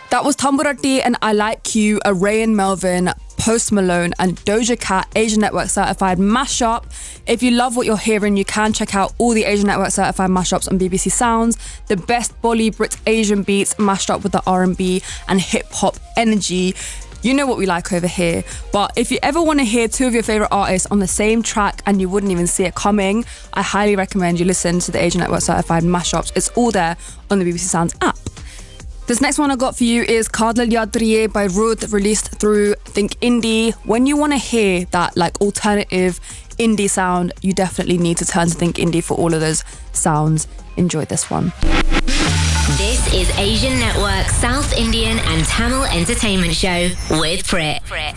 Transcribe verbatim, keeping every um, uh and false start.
That was Tamburati and I Like You, Array and Melvin, Post Malone and Doja Cat Asian Network Certified mashup. If you love what you're hearing, you can check out all the Asian Network Certified mashups on B B C Sounds. The best Bolly Brit Asian beats mashed up with the R and B and hip hop energy. You know what we like over here. But if you ever want to hear two of your favourite artists on the same track and you wouldn't even see it coming, I highly recommend you listen to the Asian Network Certified mashups. It's all there on the B B C Sounds app. This next one I got for you is Kadal Yaad Riye by Rud, released through Think Indie. When you want to hear that like alternative indie sound, you definitely need to turn to Think Indie for all of those sounds. Enjoy this one. This is Asian Network South Indian and Tamil Entertainment Show with Prit. Prit.